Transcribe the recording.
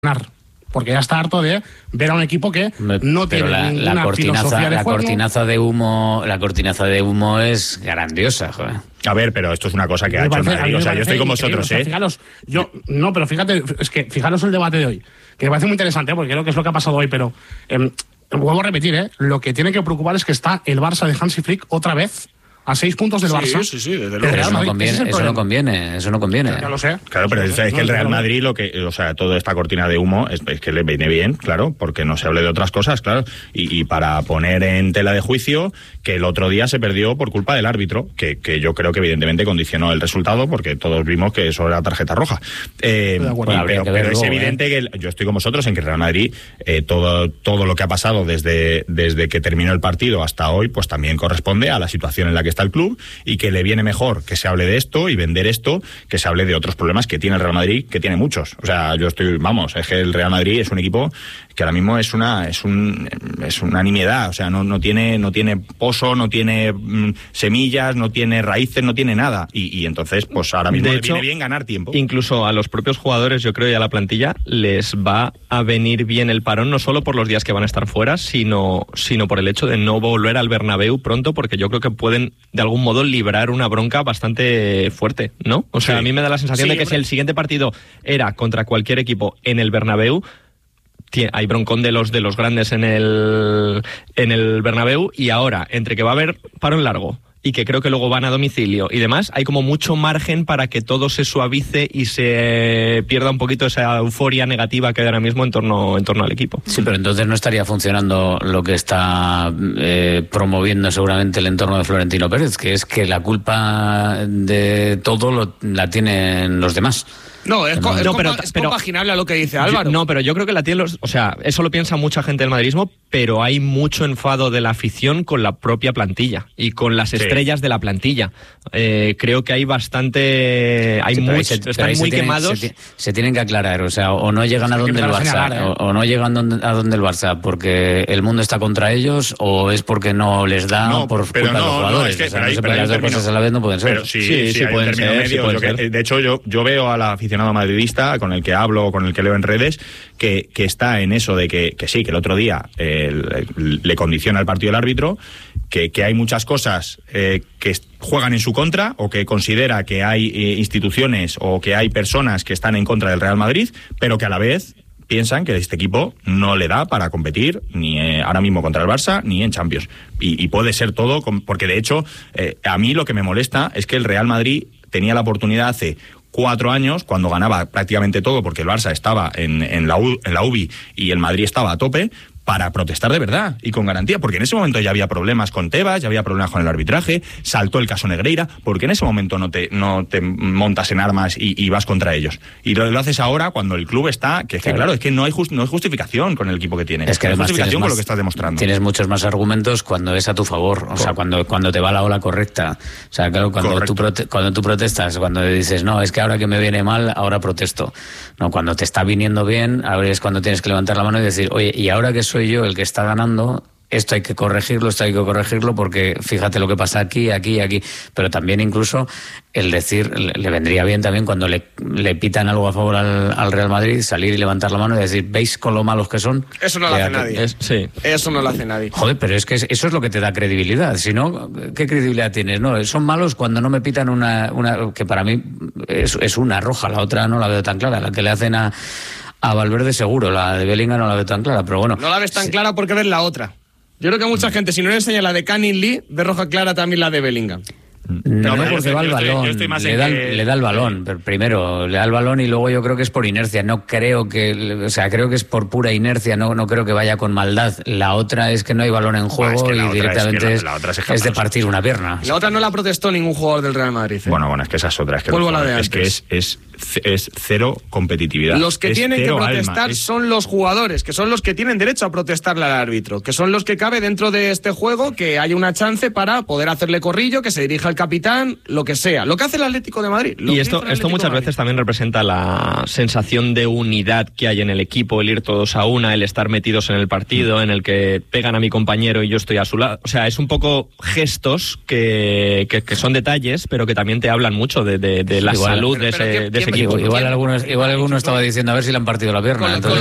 ganar. Porque ya está harto de ver a un equipo que no tiene ninguna filosofía de juego. La cortinaza de humo es grandiosa, joder. A ver, pero esto es una cosa que ha hecho el Madrid. O sea, yo estoy con vosotros, ¿eh? Fijaros el debate de hoy, que me parece muy interesante, porque creo que es lo que ha pasado hoy, pero vuelvo a repetir, lo que tiene que preocupar es que está el Barça de Hansi Flick otra vez a 6 puntos del Barça. Sí, desde luego. Eso no conviene. Ya lo sé. Claro, pero es que el Real Madrid, toda esta cortina de humo, es que le viene bien, claro, porque no se hable de otras cosas, claro, y para poner en tela de juicio que el otro día se perdió por culpa del árbitro, que yo creo que evidentemente condicionó el resultado, porque todos vimos que eso era tarjeta roja. Pero es evidente que yo estoy con vosotros en que el Real Madrid, todo lo que ha pasado desde que terminó el partido hasta hoy, pues también corresponde a la situación en la que está el club, y que le viene mejor que se hable de esto y vender esto, que se hable de otros problemas que tiene el Real Madrid, que tiene muchos. O sea, es que el Real Madrid es un equipo que ahora mismo es una nimiedad. O sea, no tiene pozo, no tiene semillas, no tiene raíces, no tiene nada. Y entonces, pues ahora mismo le viene bien ganar tiempo. Incluso a los propios jugadores, yo creo, y a la plantilla, les va a venir bien el parón, no solo por los días que van a estar fuera, sino por el hecho de no volver al Bernabéu pronto, porque yo creo que pueden de algún modo librar una bronca bastante fuerte, ¿no? O sea, a mí me da la sensación de que si el siguiente partido era contra cualquier equipo en el Bernabéu, hay broncón de los grandes en el Bernabéu, y ahora, entre que va a haber parón largo y que creo que luego van a domicilio y demás, hay como mucho margen para que todo se suavice y se pierda un poquito esa euforia negativa que hay ahora mismo en torno al equipo. Sí, pero entonces no estaría funcionando lo que está promoviendo seguramente el entorno de Florentino Pérez, que es que la culpa de todo la tienen los demás. No, es compaginable a lo que dice Álvaro. Pero yo creo que la tiene eso lo piensa mucha gente del madridismo, pero hay mucho enfado de la afición con la propia plantilla y con las estrellas de la plantilla. Creo que hay bastante... están muy quemados. Se tienen que aclarar, o sea, o no llegan a donde el Barça, o no llegan a donde el Barça porque el mundo está contra ellos, o es porque no les da por culpa de los jugadores. Las dos cosas a la vez no pueden ser. Pero sí pueden ser. De hecho, yo veo a la afición madridista con el que hablo, con el que leo en redes, que está en eso de que sí, que el otro día le condiciona el partido el árbitro, que hay muchas cosas que juegan en su contra, o que considera que hay instituciones o que hay personas que están en contra del Real Madrid, pero que a la vez piensan que este equipo no le da para competir ni ahora mismo contra el Barça ni en Champions. Y puede ser todo, porque de hecho a mí lo que me molesta es que el Real Madrid tenía la oportunidad hace 4 años, cuando ganaba prácticamente todo, porque el Barça estaba en la UBI y el Madrid estaba a tope, para protestar de verdad y con garantía, porque en ese momento ya había problemas con Tebas, ya había problemas con el arbitraje, saltó el caso Negreira, porque en ese momento no te montas en armas y vas contra ellos. Y lo haces ahora cuando el club está, es que no hay justificación con el equipo que tienes. Es que no hay justificación con lo que estás demostrando. Tienes muchos más argumentos cuando es a tu favor, o sea, cuando te va la ola correcta. O sea, claro, cuando tú protestas, cuando dices, no, es que ahora que me viene mal, ahora protesto. No, cuando te está viniendo bien, ahora es cuando tienes que levantar la mano y decir, oye, y ahora que soy yo el que está ganando, esto hay que corregirlo, porque fíjate lo que pasa aquí. Pero también incluso el decir, le vendría bien también cuando le pitan algo a favor al Real Madrid, salir y levantar la mano y decir, ¿veis con lo malos que son? Eso no lo hace nadie. Eso no lo hace nadie. Joder, pero es que eso es lo que te da credibilidad. Si no, ¿qué credibilidad tienes? No, son malos cuando no me pitan una que para mí es una roja, la otra no la veo tan clara, la que le hacen a Valverde seguro, la de Bellingham no la veo tan clara, pero bueno. No la ves tan clara porque ves la otra. Yo creo que mucha gente, si no le enseña la de Canning Lee, ve roja clara también la de Bellingham. No, porque va al balón, le da el balón, primero le da el balón y luego yo creo que es por inercia, creo que es por pura inercia, no creo que vaya con maldad. La otra es que no hay balón en juego y directamente es de partir una pierna. La otra no la protestó ningún jugador del Real Madrid. Bueno, es que esa es otra, es cero competitividad. Los que tienen que protestar son los jugadores, que son los que tienen derecho a protestarle al árbitro, que son los que cabe dentro de este juego que haya una chance para poder hacerle corrillo, que se dirija al capitán, lo que sea. Lo que hace el Atlético de Madrid. Y esto muchas veces también representa la sensación de unidad que hay en el equipo, el ir todos a una, el estar metidos en el partido, en el que pegan a mi compañero y yo estoy a su lado. O sea, es un poco gestos que son detalles, pero que también te hablan mucho de la salud de ese Igual alguno estaba diciendo a ver si le han partido la pierna.